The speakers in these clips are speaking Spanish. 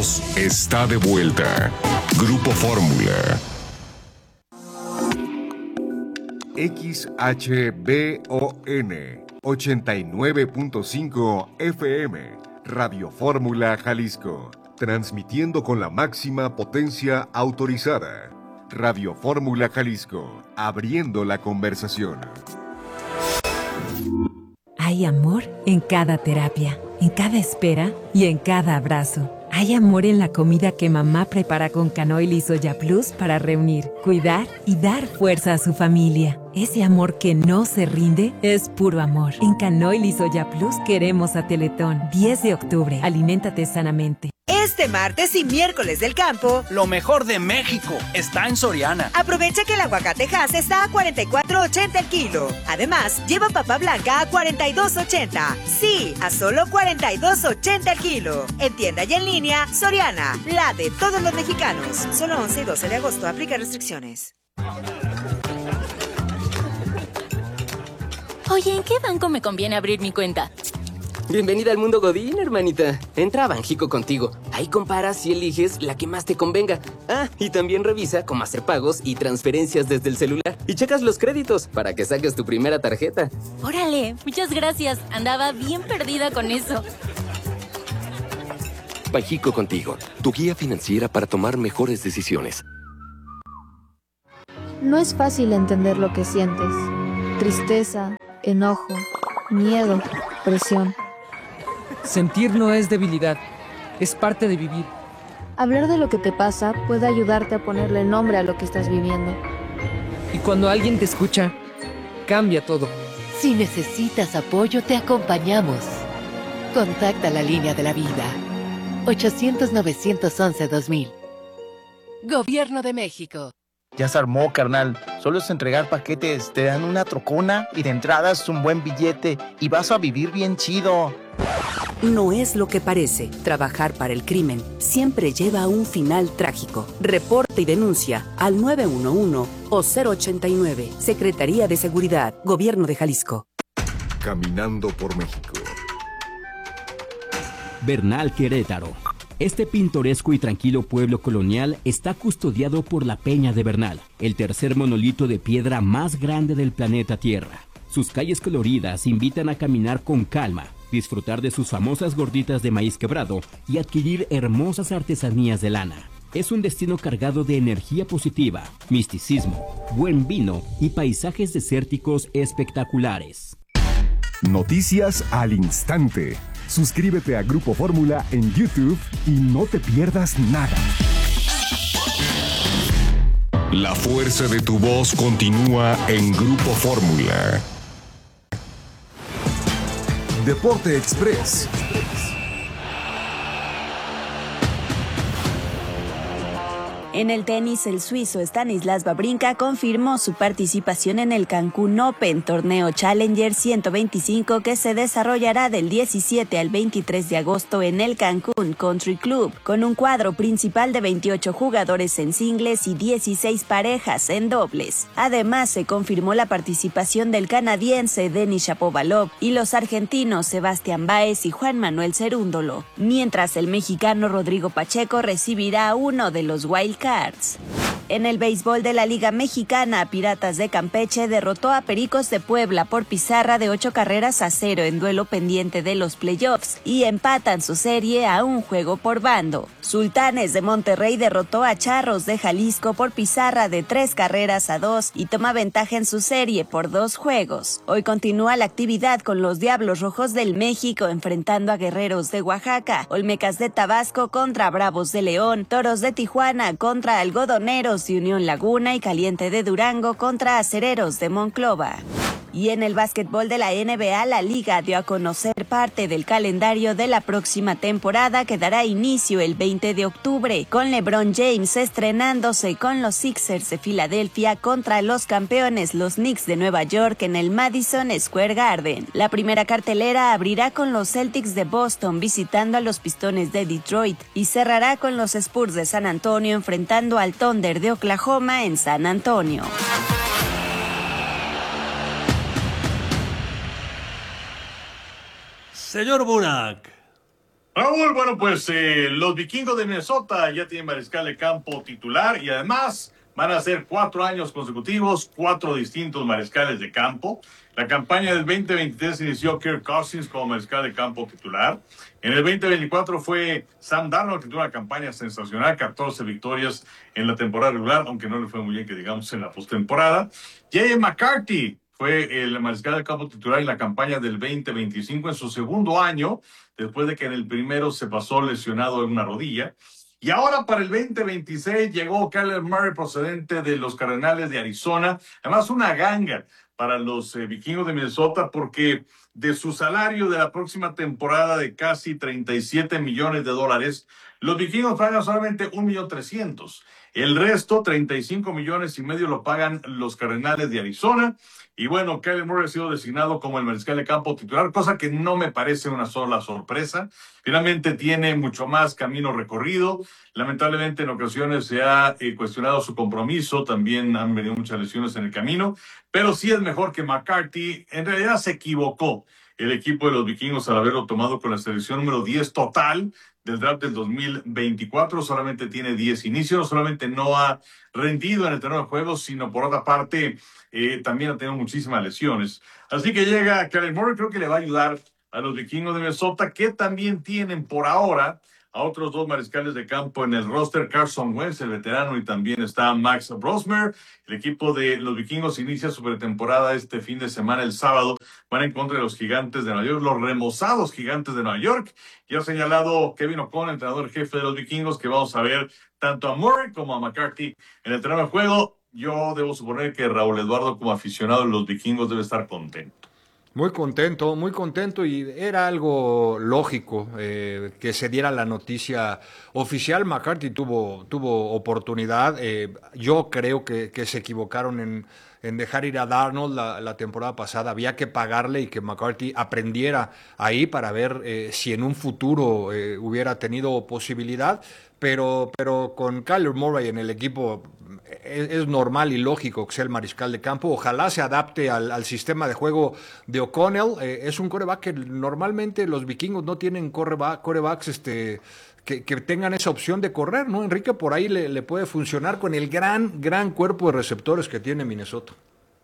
voz está de vuelta. Grupo Fórmula. XHBON 89.5 FM, Radio Fórmula Jalisco, transmitiendo con la máxima potencia autorizada. Radio Fórmula Jalisco, abriendo la conversación. Hay amor en cada terapia, en cada espera y en cada abrazo. Hay amor en la comida que mamá prepara con canoil y soya plus para reunir, cuidar y dar fuerza a su familia. Ese amor que no se rinde es puro amor. En canoil y soya plus queremos a Teletón. 10 de octubre. Aliméntate sanamente. Este martes y miércoles del campo, lo mejor de México está en Soriana. Aprovecha que el aguacate Hass está a $44.80 el kilo. Además, lleva papa blanca a $42.80. Sí, a solo $42.80 el kilo. En tienda y en línea, Soriana, la de todos los mexicanos. Solo 11 y 12 de agosto. Aplica restricciones. Oye, ¿en qué banco me conviene abrir mi cuenta? Bienvenida al mundo Godín, hermanita. Entra a Banjico contigo. Ahí comparas y eliges la que más te convenga. Ah, y también revisa cómo hacer pagos y transferencias desde el celular. Y checas los créditos para que saques tu primera tarjeta. Órale, muchas gracias. Andaba bien perdida con eso. Banjico contigo, tu guía financiera para tomar mejores decisiones. No es fácil entender lo que sientes. Tristeza, enojo, miedo, presión. Sentir no es debilidad, es parte de vivir. Hablar de lo que te pasa puede ayudarte a ponerle nombre a lo que estás viviendo. Y cuando alguien te escucha, cambia todo. Si necesitas apoyo, te acompañamos. Contacta la línea de la vida. 800-911-2000. Gobierno de México. Ya se armó, carnal. Solo es entregar paquetes, te dan una trocona y de entrada es un buen billete y vas a vivir bien chido. No es lo que parece. Trabajar para el crimen siempre lleva a un final trágico. Reporte y denuncia al 911 o 089. Secretaría de Seguridad, Gobierno de Jalisco. Caminando por México. Bernal, Querétaro. Este pintoresco y tranquilo pueblo colonial está custodiado por la Peña de Bernal, el tercer monolito de piedra más grande del planeta Tierra. Sus calles coloridas invitan a caminar con calma, disfrutar de sus famosas gorditas de maíz quebrado y adquirir hermosas artesanías de lana. Es un destino cargado de energía positiva, misticismo, buen vino y paisajes desérticos espectaculares. Noticias al instante. Suscríbete a Grupo Fórmula en YouTube y no te pierdas nada. La fuerza de tu voz continúa en Grupo Fórmula. Deporte Express. En el tenis, el suizo Stanislas Wawrinka confirmó su participación en el Cancún Open, torneo Challenger 125 que se desarrollará del 17 al 23 de agosto en el Cancún Country Club, con un cuadro principal de 28 jugadores en singles y 16 parejas en dobles. Además, se confirmó la participación del canadiense Denis Shapovalov y los argentinos Sebastián Báez y Juan Manuel Cerúndolo, mientras el mexicano Rodrigo Pacheco recibirá uno de los Wild Cards. En el béisbol de la Liga Mexicana, Piratas de Campeche derrotó a Pericos de Puebla por pizarra de 8-0 en duelo pendiente de los playoffs y empatan su serie a un juego por bando. Sultanes de Monterrey derrotó a Charros de Jalisco por pizarra de 3-2 y toma ventaja en su serie por 2 juegos. Hoy continúa la actividad con los Diablos Rojos del México enfrentando a Guerreros de Oaxaca, Olmecas de Tabasco contra Bravos de León, Toros de Tijuana contra Algodoneros de Unión Laguna y Caliente de Durango contra Acereros de Monclova. Y en el básquetbol de la NBA, la liga dio a conocer parte del calendario de la próxima temporada que dará inicio el 20 de octubre, con LeBron James estrenándose con los Sixers de Filadelfia contra los campeones los Knicks de Nueva York en el Madison Square Garden. La primera cartelera abrirá con los Celtics de Boston visitando a los Pistones de Detroit y cerrará con los Spurs de San Antonio enfrentando al Thunder de Oklahoma en San Antonio. Señor Burak. Raúl, bueno, pues los vikingos de Minnesota ya tienen mariscal de campo titular y además van a ser 4 años consecutivos, 4 distintos mariscales de campo. La campaña del 2023 inició Kirk Cousins como mariscal de campo titular. En el 2024 fue Sam Darnold, que tuvo una campaña sensacional, 14 victorias en la temporada regular, aunque no le fue muy bien, que digamos, en la postemporada. J.J. McCarthy fue el mariscal de campo titular en la campaña del 2025 en su segundo año, después de que en el primero se pasó lesionado en una rodilla. Y ahora para el 2026 llegó Kyler Murray procedente de los Cardenales de Arizona. Además, una ganga para los vikingos de Minnesota porque de su salario de la próxima temporada de casi $37 millones, los vikingos pagan solamente $1.300.000. El resto, $35.5 millones, lo pagan los Cardenales de Arizona. Y bueno, Kyler Murray ha sido designado como el mariscal de campo titular, cosa que no me parece una sola sorpresa. Finalmente tiene mucho más camino recorrido. Lamentablemente en ocasiones se ha cuestionado su compromiso. También han venido muchas lesiones en el camino. Pero sí es mejor que McCarthy. En realidad se equivocó el equipo de los vikingos al haberlo tomado con la selección número 10 total del draft del 2024, solamente tiene 10 inicios, no solamente no ha rendido en el terreno de juego, sino por otra parte también ha tenido muchísimas lesiones. Así que llega Kyler Murray, creo que le va a ayudar a los vikingos de Minnesota, que también tienen por ahora a otros 2 mariscales de campo en el roster, Carson Wentz, el veterano, y también está Max Brosmer. El equipo de los vikingos inicia su pretemporada este fin de semana, el sábado. Van en contra de los Gigantes de Nueva York, los remozados Gigantes de Nueva York. Y ha señalado Kevin O'Connell, entrenador jefe de los vikingos, que vamos a ver tanto a Murray como a McCarthy en el terreno de juego. Yo debo suponer que Raúl Eduardo, como aficionado de los vikingos, debe estar contento. Muy contento, y era algo lógico que se diera la noticia oficial. McCarthy tuvo oportunidad. Yo creo que se equivocaron en dejar ir a Darnold la temporada pasada. Había que pagarle y que McCarthy aprendiera ahí para ver si en un futuro hubiera tenido posibilidad. Pero con Kyler Murray en el equipo es normal y lógico que sea el mariscal de campo. Ojalá se adapte al sistema de juego de O'Connell. Es un quarterback que normalmente los vikingos no tienen quarterbacks que tengan esa opción de correr, ¿no? Enrique, por ahí le puede funcionar con el gran cuerpo de receptores que tiene Minnesota.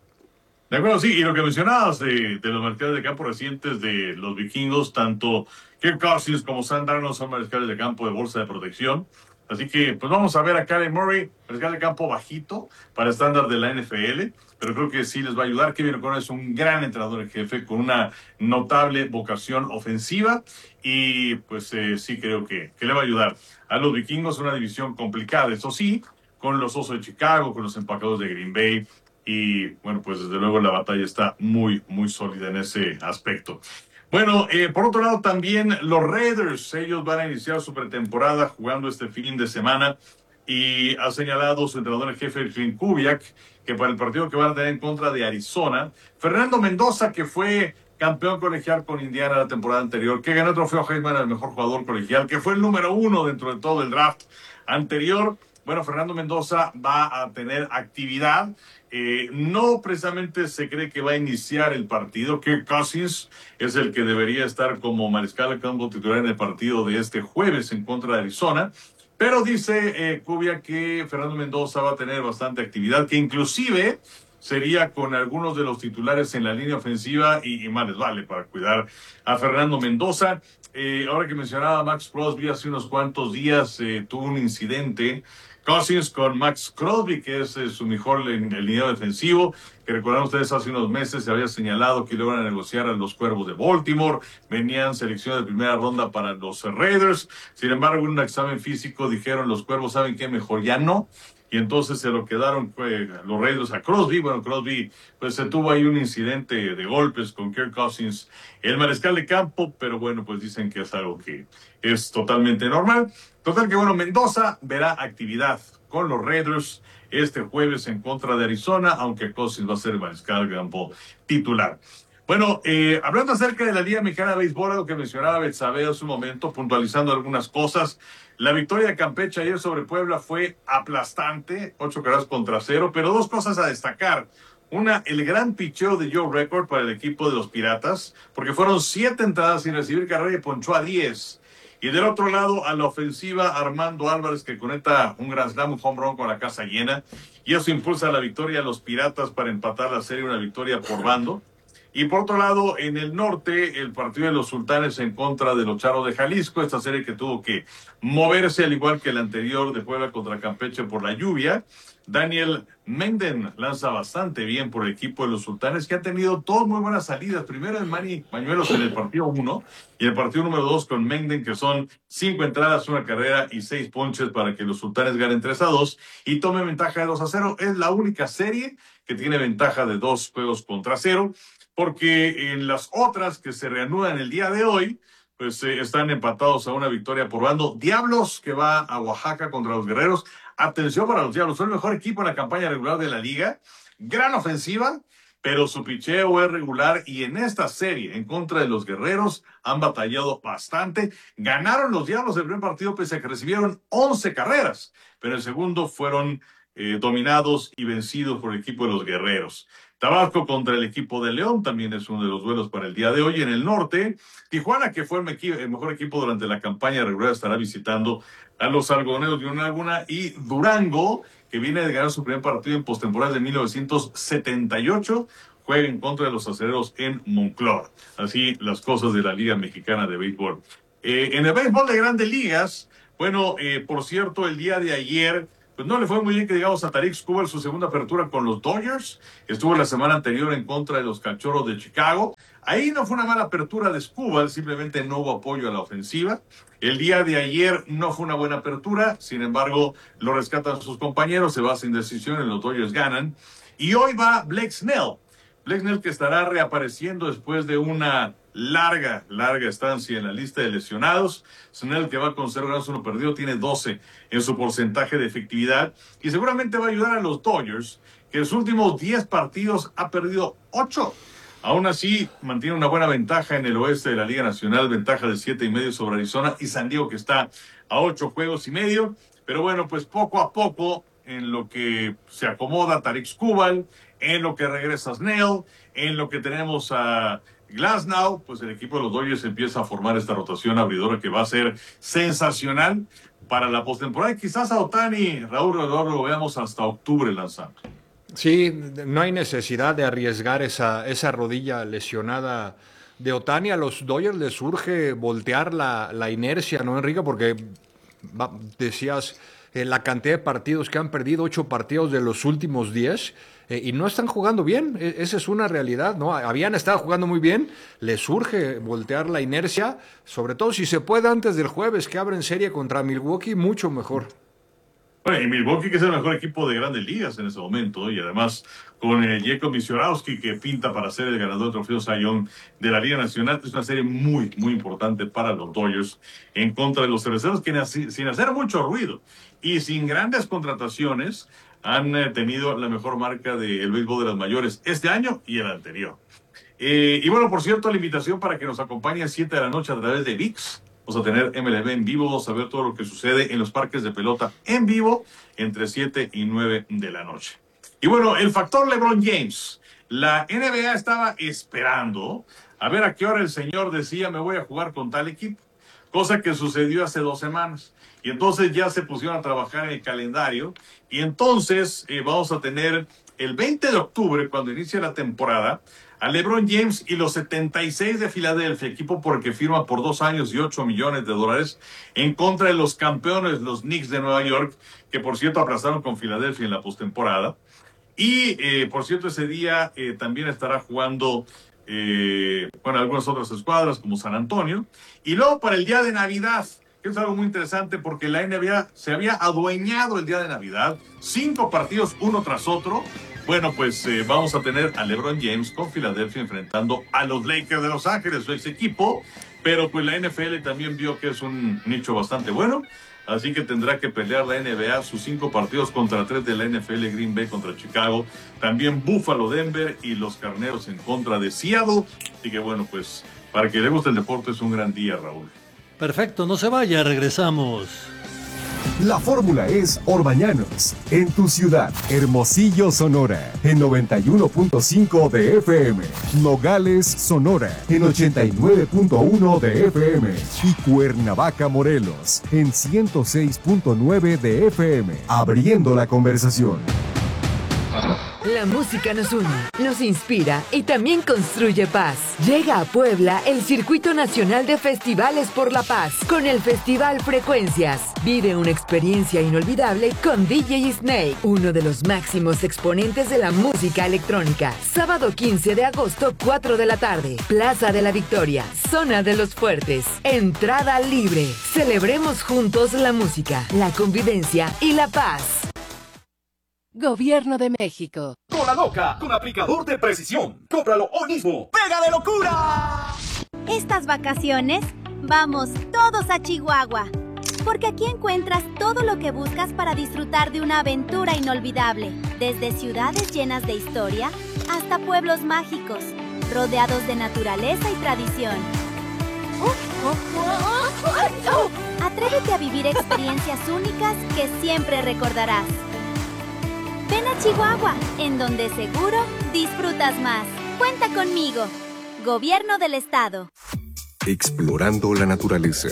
De acuerdo, sí, y lo que mencionabas de los mariscales de campo recientes de los vikingos, tanto Kirk Cousins como Sam Darnold son mariscales de campo de bolsa de protección. Así que, pues vamos a ver a Kyler Murray, mariscal de campo bajito para estándar de la NFL, pero creo que sí les va a ayudar. Kevin O'Connell es un gran entrenador en jefe con una notable vocación ofensiva y pues sí creo que le va a ayudar a los vikingos, una división complicada, eso sí, con los Osos de Chicago, con los Empacados de Green Bay. Y bueno, pues desde luego la batalla está muy sólida en ese aspecto. Bueno, por otro lado también los Raiders, ellos van a iniciar su pretemporada jugando este fin de semana y ha señalado su entrenador en jefe, Clint Kubiak, que para el partido que van a tener en contra de Arizona, Fernando Mendoza, que fue campeón colegial con Indiana la temporada anterior, que ganó el trofeo Heisman al mejor jugador colegial, que fue el número 1 dentro de todo el draft anterior. Bueno, Fernando Mendoza va a tener actividad. No precisamente se cree que va a iniciar el partido. Kirk Cousins es el que debería estar como mariscal de campo titular en el partido de este jueves en contra de Arizona. Pero dice Kubiak que Fernando Mendoza va a tener bastante actividad, que inclusive sería con algunos de los titulares en la línea ofensiva y más les vale para cuidar a Fernando Mendoza. Ahora que mencionaba Max Crosby, hace unos cuantos días tuvo un incidente Cousins con Max Crosby, que es su mejor en el línea defensivo, que recordarán ustedes hace unos meses se había señalado que iban a negociar a los Cuervos de Baltimore, venían selecciones de primera ronda para los Raiders, sin embargo en un examen físico dijeron los Cuervos, ¿saben qué? Mejor ya no. Y entonces se lo quedaron los Raiders a Crosby. Bueno, Crosby pues se tuvo ahí un incidente de golpes con Kirk Cousins, el mariscal de campo, pero bueno, pues dicen que es algo que es totalmente normal. Total que bueno, Mendoza verá actividad con los Raiders este jueves en contra de Arizona, aunque Cousins va a ser el mariscal de campo titular. Bueno, hablando acerca de la Liga Mexicana de Béisbol, algo que mencionaba Betsabe hace un momento, puntualizando algunas cosas. La victoria de Campeche ayer sobre Puebla fue aplastante, 8-0, pero dos cosas a destacar. Una, el gran picheo de Joe Record para el equipo de los Piratas, porque fueron 7 entradas sin recibir carrera y ponchó a 10. Y del otro lado, a la ofensiva, Armando Álvarez, que conecta un Grand Slam, un home run con la casa llena. Y eso impulsa la victoria a los Piratas para empatar la serie, una victoria por bando. Y por otro lado, en el norte, el partido de los Sultanes en contra de los Charros de Jalisco, esta serie que tuvo que moverse al igual que el anterior de Puebla contra Campeche por la lluvia. Daniel Mengden lanza bastante bien por el equipo de los Sultanes, que ha tenido dos muy buenas salidas. Primero en Manny Bañuelos en el partido 1 y el partido número 2 con Mengden, que son 5 entradas, 1 carrera y 6 ponches para que los Sultanes ganen 3-2 y tomen ventaja de 2-0. Es la única serie que tiene ventaja de 2 juegos contra 0. Porque en las otras que se reanudan el día de hoy, pues están empatados a una victoria por bando. Diablos, que va a Oaxaca contra los Guerreros. Atención para los Diablos, son el mejor equipo en la campaña regular de la liga. Gran ofensiva, pero su picheo es regular. Y en esta serie, en contra de los Guerreros, han batallado bastante. Ganaron los Diablos el primer partido, pese a que recibieron 11 carreras. Pero el segundo fueron dominados y vencidos por el equipo de los Guerreros. Tabasco contra el equipo de León también es uno de los duelos para el día de hoy. En el norte, Tijuana, que fue el mejor equipo durante la campaña regular, estará visitando a los Algodoneros de Unión Laguna. Y Durango, que viene de ganar su primer partido en postemporada de 1978, juega en contra de los Acereros en Monclova. Así las cosas de la Liga Mexicana de Béisbol. En el béisbol de Grandes Ligas, bueno, por cierto, el día de ayer, pues no le fue muy bien que digamos a Tarik Skubal su segunda apertura con los Dodgers. Estuvo la semana anterior en contra de los Cachorros de Chicago. Ahí no fue una mala apertura de Skubal, simplemente no hubo apoyo a la ofensiva. El día de ayer no fue una buena apertura, sin embargo, lo rescatan sus compañeros, se va sin decisión, los Dodgers ganan. Y hoy va Blake Snell. Blake Snell, que estará reapareciendo después de una larga estancia en la lista de lesionados. Snell, que va con 0 ganados, 1 perdido, tiene 12 en su porcentaje de efectividad y seguramente va a ayudar a los Dodgers, que en sus últimos 10 partidos ha perdido 8. Aún así, mantiene una buena ventaja en el oeste de la Liga Nacional, ventaja de 7.5 sobre Arizona y San Diego, que está a 8 juegos y medio. Pero bueno, pues poco a poco, en lo que se acomoda Tarik Skubal, en lo que regresa Snell, en lo que tenemos a Glasnow, pues el equipo de los Dodgers empieza a formar esta rotación abridora que va a ser sensacional para la postemporada. Y quizás a Ohtani, Raúl, lo veamos hasta octubre lanzando. Sí, no hay necesidad de arriesgar esa rodilla lesionada de Ohtani. A los Dodgers les surge voltear la inercia, ¿no, Enrique? Porque decías la cantidad de partidos que han perdido, 8 partidos de los últimos 10, y no están jugando bien. Esa es una realidad, ¿no? Habían estado jugando muy bien, les surge voltear la inercia, sobre todo si se puede antes del jueves, que abren serie contra Milwaukee, mucho mejor. Bueno, y Milwaukee, que es el mejor equipo de Grandes Ligas en ese momento, y además con Jacob Misiorowski, que pinta para ser el ganador del trofeo Cy Young de la Liga Nacional. Es una serie muy, muy importante para los Dodgers en contra de los Cerveceros, que sin hacer mucho ruido y sin grandes contrataciones han tenido la mejor marca del béisbol de las mayores este año y el anterior. Y bueno, por cierto, la invitación para que nos acompañe a 7 de la noche a través de ViX. Vamos a tener MLB en vivo, vamos a ver todo lo que sucede en los parques de pelota en vivo entre 7 y 9 de la noche. Y bueno, el factor LeBron James. La NBA estaba esperando a ver a qué hora el señor decía me voy a jugar con tal equipo, cosa que sucedió hace 2 semanas. Y entonces ya se pusieron a trabajar en el calendario y entonces vamos a tener el 20 de octubre, cuando inicia la temporada, a LeBron James y los 76 de Filadelfia, equipo por el que firma por 2 años y $8 millones, en contra de los campeones, los Knicks de Nueva York, que por cierto aplazaron con Filadelfia en la postemporada. Y por cierto, ese día también estará jugando algunas otras escuadras como San Antonio. Y luego para el día de Navidad, que es algo muy interesante porque la NBA se había adueñado el día de Navidad, 5 partidos uno tras otro. Bueno, pues vamos a tener a LeBron James con Filadelfia enfrentando a los Lakers de Los Ángeles, su ex equipo, pero pues la NFL también vio que es un nicho bastante bueno, así que tendrá que pelear la NBA sus 5 partidos contra 3 de la NFL, Green Bay contra Chicago, también Buffalo, Denver y los Carneros en contra de Seattle. Así que bueno, pues para que le guste el deporte es un gran día, Raúl. Perfecto, no se vaya, regresamos. La fórmula es Orbañanos, en tu ciudad. Hermosillo, Sonora, en 91.5 de FM. Nogales, Sonora, en 89.1 de FM. Y Cuernavaca, Morelos, en 106.9 de FM. Abriendo la conversación. La música nos une, nos inspira y también construye paz. Llega a Puebla el Circuito Nacional de Festivales por la Paz con el Festival Frecuencias. Vive una experiencia inolvidable con DJ Snake, uno de los máximos exponentes de la música electrónica. Sábado 15 de agosto, 4 de la tarde. Plaza de la Victoria, Zona de los Fuertes. Entrada libre. Celebremos juntos la música, la convivencia y la paz. Gobierno de México. Cola Loca, con aplicador de precisión. Cómpralo hoy mismo. ¡Pega de locura! Estas vacaciones, vamos todos a Chihuahua. Porque aquí encuentras todo lo que buscas para disfrutar de una aventura inolvidable. Desde ciudades llenas de historia hasta pueblos mágicos, rodeados de naturaleza y tradición. Atrévete a vivir experiencias únicas que siempre recordarás. Ven a Chihuahua, en donde seguro disfrutas más. Cuenta conmigo. Gobierno del Estado. Explorando la naturaleza.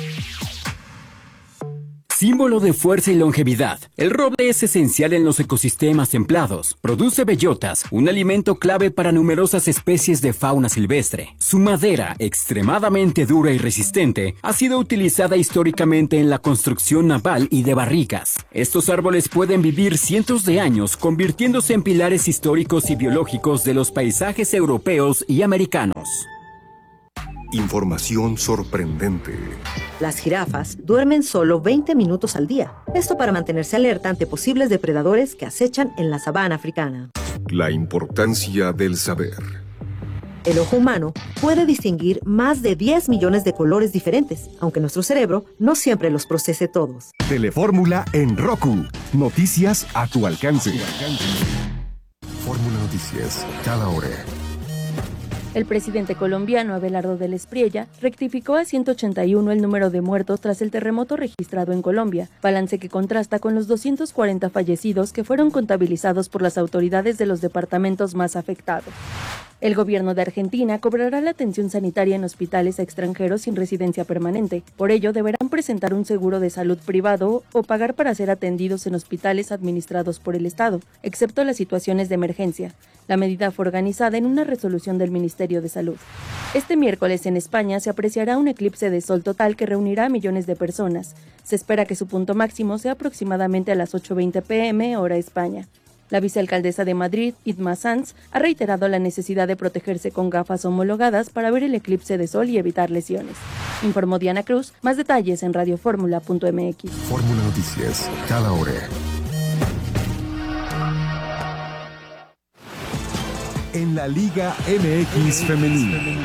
Símbolo de fuerza y longevidad. El roble es esencial en los ecosistemas templados. Produce bellotas, un alimento clave para numerosas especies de fauna silvestre. Su madera, extremadamente dura y resistente, ha sido utilizada históricamente en la construcción naval y de barricas. Estos árboles pueden vivir cientos de años, convirtiéndose en pilares históricos y biológicos de los paisajes europeos y americanos. Información sorprendente. Las jirafas duermen solo 20 minutos al día. Esto para mantenerse alerta ante posibles depredadores que acechan en la sabana africana. La importancia del saber. El ojo humano puede distinguir más de 10 millones de colores diferentes, aunque nuestro cerebro no siempre los procese todos. Telefórmula en Roku. Noticias a tu alcance. Fórmula Noticias, cada hora. El presidente colombiano Abelardo del Espriella rectificó a 181 el número de muertos tras el terremoto registrado en Colombia, balance que contrasta con los 240 fallecidos que fueron contabilizados por las autoridades de los departamentos más afectados. El gobierno de Argentina cobrará la atención sanitaria en hospitales a extranjeros sin residencia permanente. Por ello, deberán presentar un seguro de salud privado o pagar para ser atendidos en hospitales administrados por el Estado, excepto las situaciones de emergencia. La medida fue organizada en una resolución del Ministerio de Salud. Este miércoles en España se apreciará un eclipse de sol total que reunirá a millones de personas. Se espera que su punto máximo sea aproximadamente a las 8:20 p.m. hora España. La vicealcaldesa de Madrid, Itma Sanz, ha reiterado la necesidad de protegerse con gafas homologadas para ver el eclipse de sol y evitar lesiones. Informó Diana Cruz. Más detalles en radioformula.mx. Fórmula Noticias, cada hora. En la Liga MX Femenil.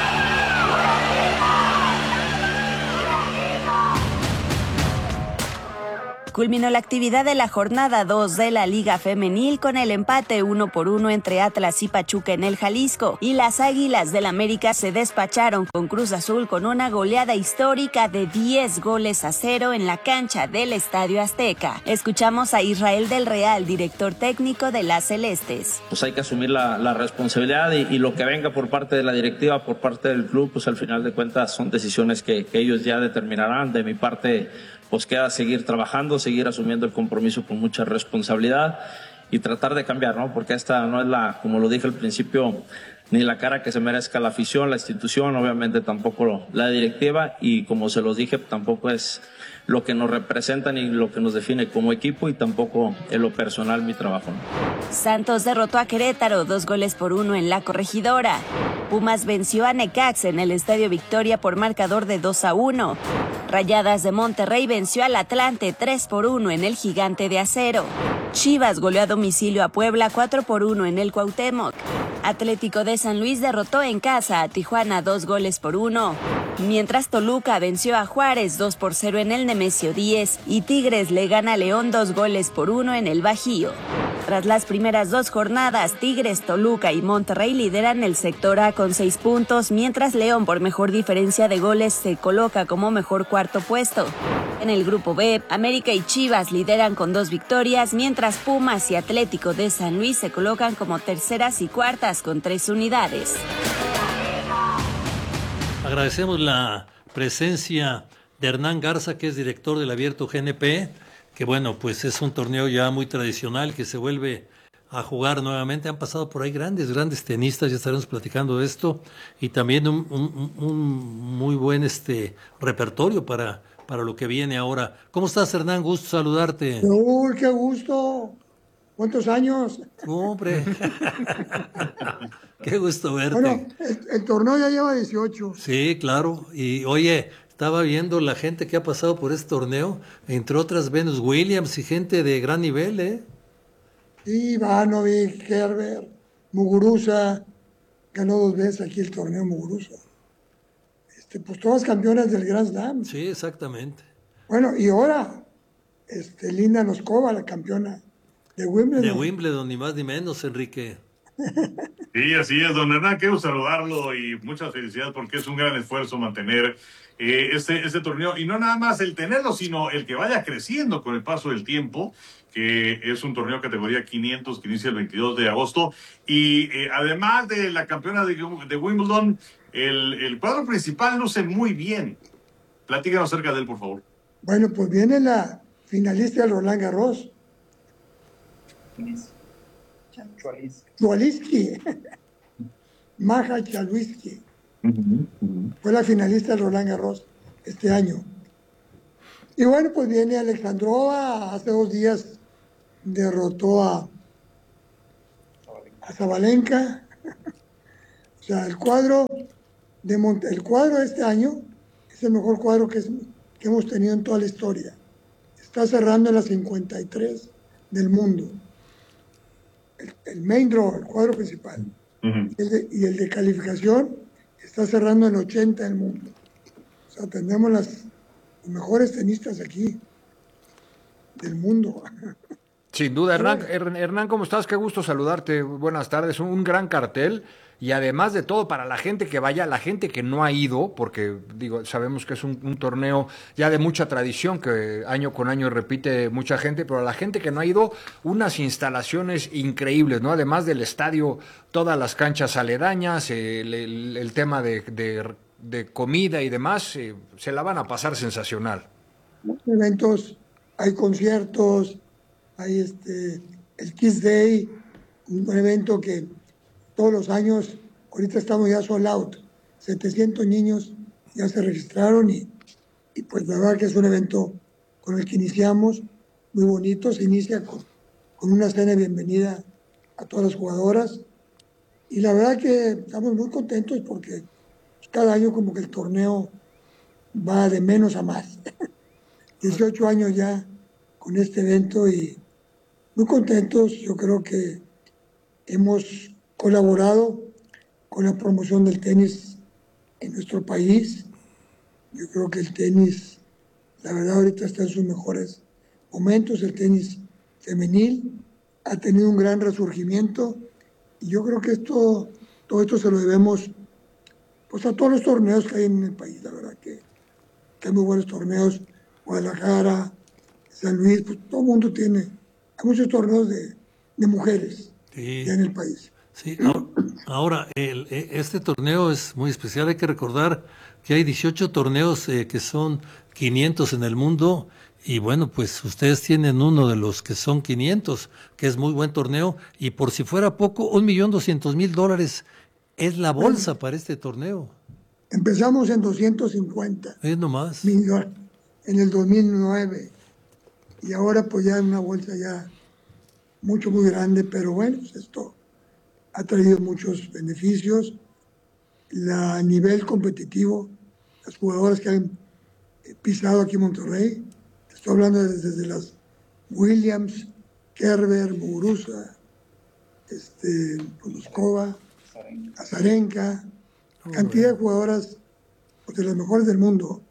Culminó la actividad de la jornada 2 de la Liga Femenil con el empate 1-1 entre Atlas y Pachuca en el Jalisco, y las Águilas del América se despacharon con Cruz Azul con una goleada histórica de 10-0 en la cancha del Estadio Azteca. Escuchamos a Israel del Real, director técnico de las Celestes. Pues hay que asumir la responsabilidad y lo que venga por parte de la directiva, por parte del club, pues al final de cuentas son decisiones que ellos ya determinarán. De mi parte, pues queda seguir trabajando, seguir asumiendo el compromiso con mucha responsabilidad y tratar de cambiar, ¿no? Porque esta no es como lo dije al principio, ni la cara que se merezca la afición, la institución, obviamente tampoco la directiva, y como se los dije, tampoco es lo que nos representa ni lo que nos define como equipo, y tampoco en lo personal mi trabajo, ¿no? Santos derrotó a Querétaro 2-1 en la Corregidora. Pumas venció a Necaxa en el Estadio Victoria por marcador de 2-1. Rayadas de Monterrey venció al Atlante 3-1 en el Gigante de Acero. Chivas goleó a domicilio a Puebla 4-1 en el Cuauhtémoc. Atlético de San Luis derrotó en casa a Tijuana 2-1. Mientras Toluca venció a Juárez 2-0 en el Nemesio 10 y Tigres le gana a León 2-1 en el Bajío. Tras las primeras 2 jornadas, Tigres, Toluca y Monterrey lideran el sector A con 6 puntos, mientras León, por mejor diferencia de goles, se coloca como mejor cuarto puesto. En el grupo B, América y Chivas lideran con 2 victorias, mientras Pumas y Atlético de San Luis se colocan como terceras y cuartas con 3 unidades. Agradecemos la presencia de Hernán Garza, que es director del Abierto GNP, que bueno, pues es un torneo ya muy tradicional que se vuelve a jugar nuevamente. Han pasado por ahí grandes tenistas, ya estaremos platicando de esto, y también un muy buen repertorio para lo que viene ahora. ¿Cómo estás, Hernán? Gusto saludarte. Uy, qué gusto. ¿Cuántos años? Hombre. Qué gusto verte. Bueno, el torneo ya lleva 18. Sí, claro. Y oye, estaba viendo la gente que ha pasado por este torneo, entre otras Venus Williams y gente de gran nivel, ¿eh? Sí, Ivanovic, Kerber, Muguruza, ganó 2 veces aquí el torneo Muguruza. Pues todas campeonas del Grand Slam. Sí, exactamente. Bueno, y ahora, Linda Noskova, la campeona de Wimbledon. De Wimbledon, ni más ni menos, Enrique. Sí, así es, don Hernán, quiero saludarlo y muchas felicidades porque es un gran esfuerzo mantener este torneo, y no nada más el tenerlo, sino el que vaya creciendo con el paso del tiempo, que es un torneo categoría 500 que inicia el 22 de agosto, y además de la campeona de Wimbledon, el cuadro principal luce muy bien. Platícanos acerca de él, por favor. Bueno, pues viene la finalista del Roland Garros. Chwalisky. Maja Chwalisky. Fue la finalista del Roland Garros este año. Y bueno, pues viene Alexandrova. Hace 2 días derrotó a Zabalenka. O sea, el cuadro de este año es el mejor cuadro que hemos tenido en toda la historia. Está cerrando en las 53 del mundo. El main draw, el cuadro principal. Y el de calificación está cerrando en 80 del mundo. O sea, tenemos los mejores tenistas aquí del mundo. Sin duda, Hernán, ¿cómo estás? Qué gusto saludarte. Buenas tardes. Un gran cartel. Y además de todo, para la gente que vaya, la gente que no ha ido, porque sabemos que es un torneo ya de mucha tradición, que año con año repite mucha gente, pero a la gente que no ha ido, unas instalaciones increíbles, ¿no? Además del estadio, todas las canchas aledañas, el tema de comida y demás, se la van a pasar sensacional. Eventos, hay conciertos, hay el Kiss Day, un evento que todos los años, ahorita estamos ya sold out, 700 niños ya se registraron y pues la verdad que es un evento con el que iniciamos, muy bonito, se inicia con una cena de bienvenida a todas las jugadoras y la verdad que estamos muy contentos porque cada año como que el torneo va de menos a más. 18 años ya con este evento y muy contentos, yo creo que hemos colaborado con la promoción del tenis en nuestro país. Yo creo que el tenis, la verdad, ahorita está en sus mejores momentos. El tenis femenil ha tenido un gran resurgimiento y yo creo que todo esto se lo debemos pues a todos los torneos que hay en el país. La verdad que hay muy buenos torneos. Guadalajara, San Luis, pues todo el mundo tiene. Hay muchos torneos de mujeres ya en el país. Sí, ahora este torneo es muy especial. Hay que recordar que hay 18 torneos que son 500 en el mundo y bueno, pues ustedes tienen uno de los que son 500, que es muy buen torneo y por si fuera poco, $1,200,000 es la bolsa para este torneo. Empezamos en 250. Es nomás. En el 2009 y ahora pues ya es una bolsa ya muy grande, pero bueno, pues esto ha traído muchos beneficios. A nivel competitivo, las jugadoras que han pisado aquí en Monterrey, estoy hablando desde las Williams, Kerber, Muguruza, Noskova, Azarenka, cantidad de jugadoras pues, de las mejores del mundo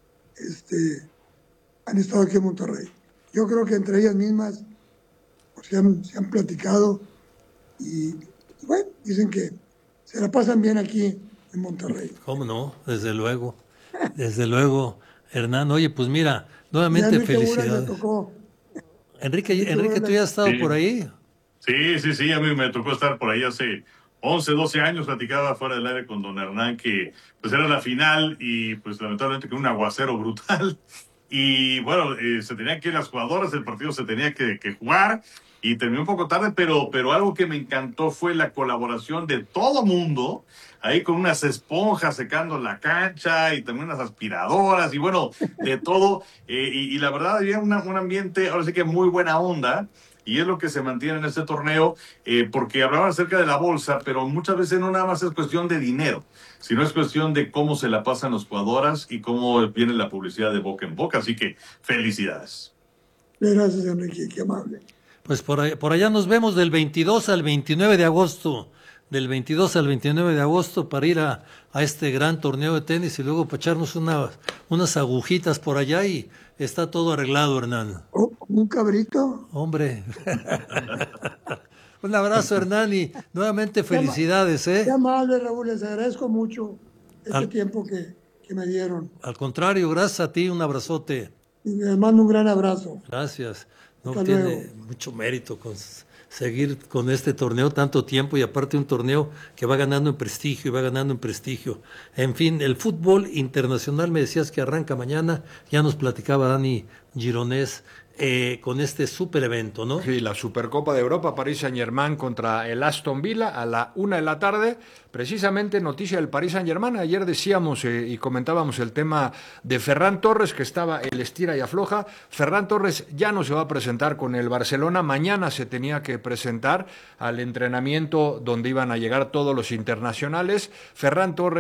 han estado aquí en Monterrey. Yo creo que entre ellas mismas pues, se han platicado y bueno, dicen que se la pasan bien aquí en Monterrey. ¿Cómo no? Desde luego, Hernán. Oye, pues mira, nuevamente Enrique Burak felicidades. me tocó. Enrique, ¿tú ya has estado por ahí? Sí, a mí me tocó estar por ahí hace 11, 12 años, platicaba fuera del aire con don Hernán que pues era la final y pues lamentablemente con un aguacero brutal y bueno, se tenían que ir las jugadoras, el partido se tenía que jugar y terminó un poco tarde, pero algo que me encantó fue la colaboración de todo mundo, ahí con unas esponjas secando la cancha y también unas aspiradoras y bueno, de todo, y la verdad había un ambiente, ahora sí que muy buena onda. Y es lo que se mantiene en este torneo, porque hablaban acerca de la bolsa, pero muchas veces no nada más es cuestión de dinero, sino es cuestión de cómo se la pasan las jugadoras y cómo viene la publicidad de boca en boca. Así que felicidades. Gracias, Enrique, qué amable. Pues por allá nos vemos del 22 al 29 de agosto. Del 22 al 29 de agosto para ir a este gran torneo de tenis y luego para echarnos unas agujitas por allá y está todo arreglado, Hernán. ¿Un cabrito? Hombre. Un abrazo, Hernán, y nuevamente felicidades. Qué amable, Raúl, les agradezco mucho este tiempo que me dieron. Al contrario, gracias a ti, un abrazote. Y les mando un gran abrazo. Gracias. No Hasta tiene luego. mucho mérito seguir con este torneo tanto tiempo y aparte un torneo que va ganando en prestigio y va ganando en prestigio. En fin, el fútbol internacional, me decías que arranca mañana, ya nos platicaba Dani Gironés con este super evento, ¿no? Sí, la Supercopa de Europa, Paris Saint-Germain contra el Aston Villa a la 1 de la tarde. Precisamente noticia del Paris Saint-Germain. Ayer decíamos y comentábamos el tema de Ferran Torres, que estaba el estira y afloja. Ferran Torres ya no se va a presentar con el Barcelona. Mañana se tenía que presentar al entrenamiento donde iban a llegar todos los internacionales. Ferran Torres